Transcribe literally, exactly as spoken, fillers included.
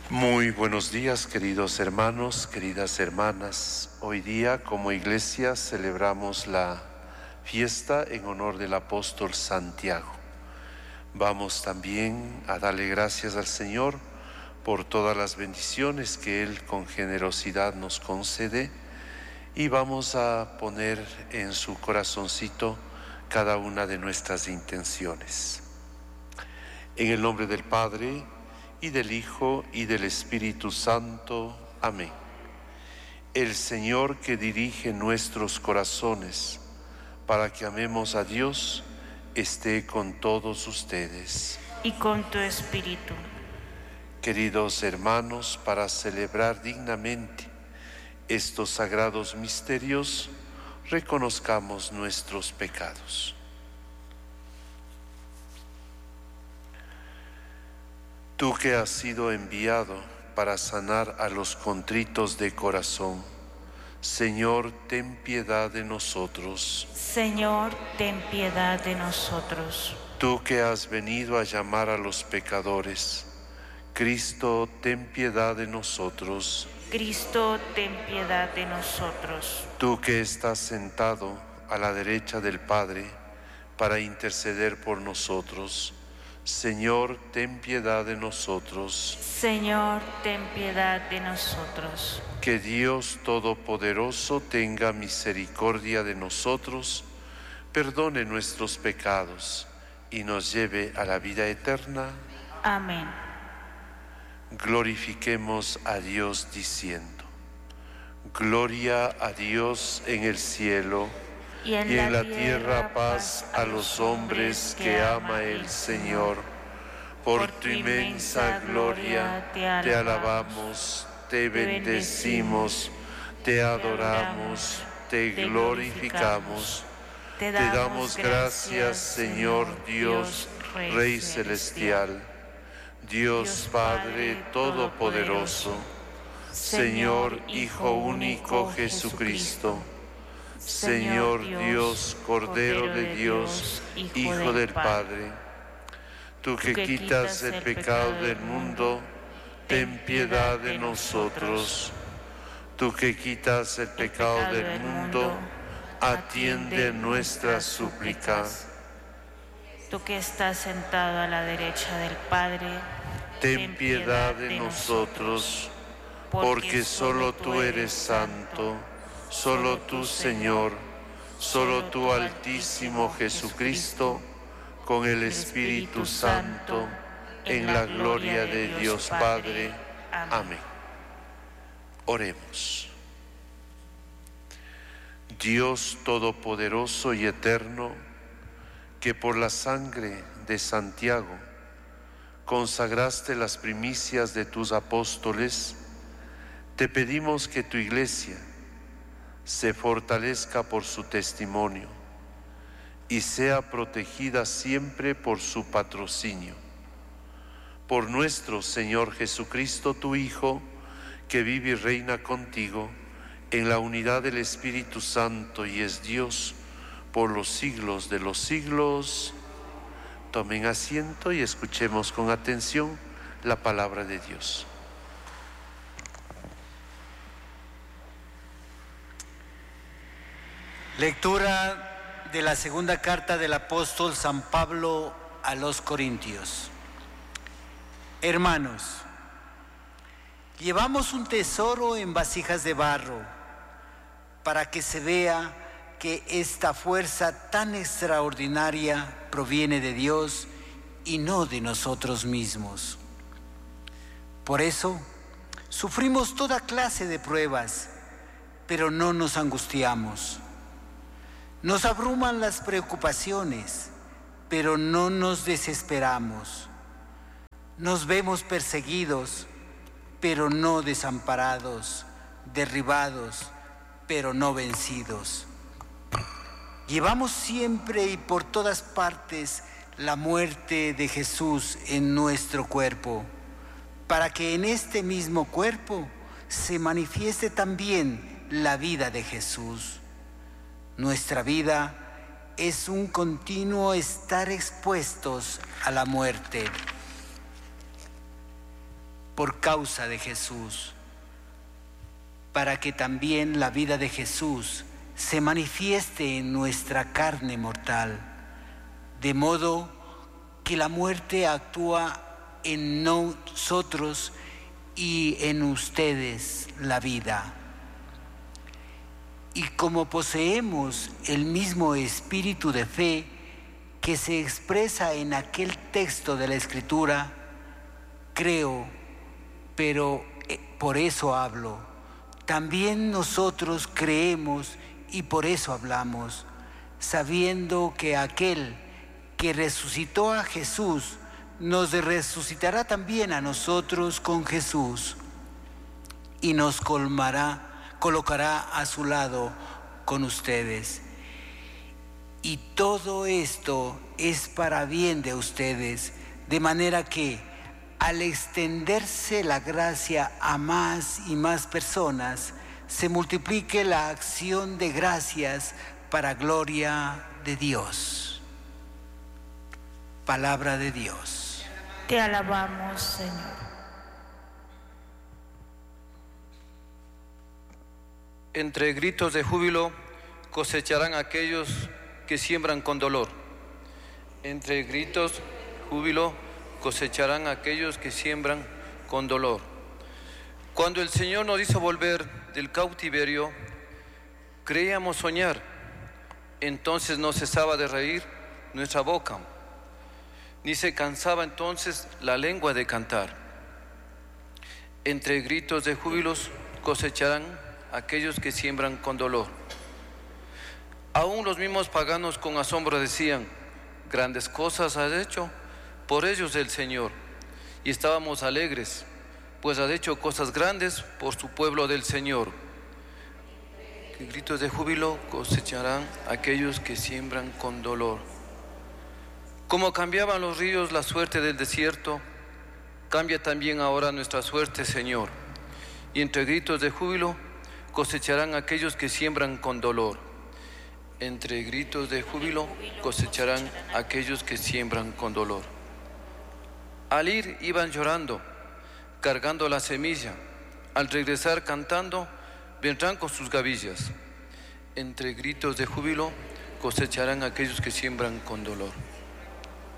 Muy buenos días, queridos hermanos, queridas hermanas. Hoy día, como iglesia, celebramos la fiesta en honor del apóstol Santiago. Vamos también a darle gracias al Señor por todas las bendiciones que Él con generosidad nos concede, y vamos a poner en su corazoncito cada una de nuestras intenciones. En el nombre del Padre, y del Hijo, y del Espíritu Santo. Amén. El Señor que dirige nuestros corazones para que amemos a Dios, esté con todos ustedes. Y con tu espíritu. Queridos hermanos, para celebrar dignamente estos sagrados misterios, reconozcamos nuestros pecados. Tú que has sido enviado para sanar a los contritos de corazón, Señor, ten piedad de nosotros. Señor, ten piedad de nosotros. Tú que has venido a llamar a los pecadores, Cristo, ten piedad de nosotros. Cristo, ten piedad de nosotros. Tú que estás sentado a la derecha del Padre para interceder por nosotros, Señor, ten piedad de nosotros. Señor, ten piedad de nosotros. Que Dios Todopoderoso tenga misericordia de nosotros, perdone nuestros pecados y nos lleve a la vida eterna. Amén. Glorifiquemos a Dios diciendo: Gloria a Dios en el cielo, y en, y en la, la tierra paz a los hombres que ama el Señor. Por tu inmensa gloria te alabamos, te bendecimos, te adoramos, te glorificamos. Te damos gracias, Señor Dios, Rey celestial, Dios Padre todopoderoso, Señor Hijo único Jesucristo, Señor Dios, Cordero de Dios, Hijo del Padre, tú que quitas el pecado del mundo, ten piedad de nosotros. Tú que quitas el pecado del mundo, atiende nuestras súplicas. Tú que estás sentado a la derecha del Padre, ten piedad de nosotros, porque solo tú eres santo. Solo tú, Señor, solo tú, Altísimo Jesucristo, con el Espíritu Santo, en la gloria de Dios Padre. Amén. Oremos. Dios Todopoderoso y Eterno, que por la sangre de Santiago consagraste las primicias de tus apóstoles, te pedimos que tu Iglesia se fortalezca por su testimonio y sea protegida siempre por su patrocinio. Por nuestro Señor Jesucristo, tu Hijo, que vive y reina contigo en la unidad del Espíritu Santo y es Dios por los siglos de los siglos. Tomen asiento y escuchemos con atención la palabra de Dios. Lectura de la segunda carta del apóstol San Pablo a los Corintios. Hermanos, llevamos un tesoro en vasijas de barro para que se vea que esta fuerza tan extraordinaria proviene de Dios y no de nosotros mismos. Por eso, sufrimos toda clase de pruebas, pero no nos angustiamos. Nos abruman las preocupaciones, pero no nos desesperamos. Nos vemos perseguidos, pero no desamparados, derribados, pero no vencidos. Llevamos siempre y por todas partes la muerte de Jesús en nuestro cuerpo, para que en este mismo cuerpo se manifieste también la vida de Jesús. Nuestra vida es un continuo estar expuestos a la muerte. por causa de Jesús, para que también la vida de Jesús se manifieste en nuestra carne mortal, de modo que la muerte actúa en nosotros y en ustedes la vida. Y como poseemos el mismo espíritu de fe que se expresa en aquel texto de la Escritura, creo, pero por eso hablo. También nosotros creemos y por eso hablamos, sabiendo que aquel que resucitó a Jesús nos resucitará también a nosotros con Jesús y nos colmará, colocará a su lado con ustedes. Y todo esto es para bien de ustedes, de manera que al extenderse la gracia a más y más personas, se multiplique la acción de gracias para gloria de Dios. Palabra de Dios. Te alabamos, Señor. Entre gritos de júbilo cosecharán aquellos que siembran con dolor. Entre gritos de júbilo cosecharán aquellos que siembran con dolor. Cuando el Señor nos hizo volver del cautiverio, creíamos soñar. Entonces no cesaba de reír nuestra boca, ni se cansaba entonces la lengua de cantar. Entre gritos de júbilos cosecharán aquellos que siembran con dolor. Aún los mismos paganos con asombro decían: grandes cosas has hecho por ellos el Señor. Y estábamos alegres, pues has hecho cosas grandes por su pueblo del Señor. Gritos de júbilo cosecharán aquellos que siembran con dolor. Como cambiaban los ríos la suerte del desierto, cambia también ahora nuestra suerte, Señor. Y entre gritos de júbilo cosecharán aquellos que siembran con dolor. Entre gritos de júbilo cosecharán aquellos que siembran con dolor. Al ir iban llorando, cargando la semilla. Al regresar cantando, vendrán con sus gavillas. Entre gritos de júbilo cosecharán aquellos que siembran con dolor.